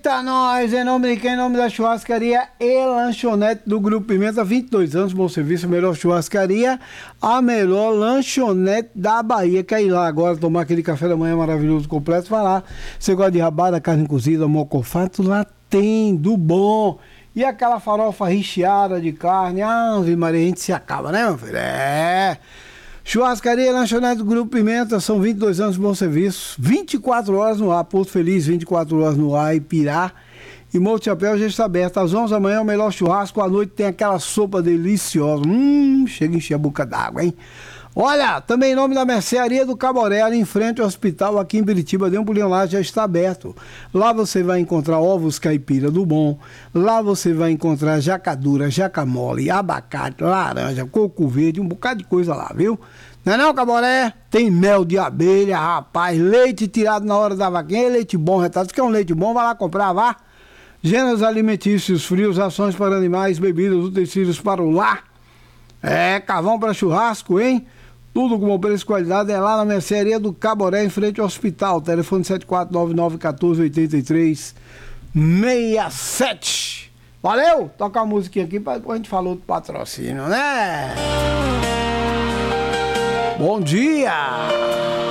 Eita, nós! Em nome de quem? Em nome da churrascaria e lanchonete do Grupo Pimenta, 22 anos, bom serviço, a melhor churrascaria, a melhor lanchonete da Bahia. Quer ir lá agora tomar aquele café da manhã maravilhoso, completo? Vai lá. Você gosta de rabada, carne cozida, mocofato? Lá tem, do bom. E aquela farofa recheada de carne? Ave Maria, a gente se acaba, né, meu filho? É... Churrascaria e lanchonete do Grupo Pimenta, são 22 anos de bom serviço, 24 horas no ar, Porto Feliz, 24 horas no ar, Ipirá e Morro de Chapéu já está aberto. Às 11 da manhã, o melhor churrasco, à noite tem aquela sopa deliciosa, chega a encher a boca d'água, hein? Olha, também em nome da mercearia do Caboré, ali em frente ao hospital, aqui em Biritiba, dê um pulinho lá, já está aberto. Lá você vai encontrar ovos caipira do bom, lá você vai encontrar jacadura, jacamole, abacate, laranja, coco verde, um bocado de coisa lá, viu? Não é não, Caboré? Tem mel de abelha, rapaz, leite tirado na hora da vaquinha, leite bom, retado. Se quer um leite bom, vai lá comprar, vá. Gêneros alimentícios, frios, rações para animais, bebidas, utensílios para o lar. É, carvão para churrasco, hein? Tudo com bom preço e qualidade é lá na mercearia do Caboré, em frente ao hospital. Telefone 7499-1483-67. Valeu? Toca a musiquinha aqui para depois a gente falar do patrocínio, né? Bom dia!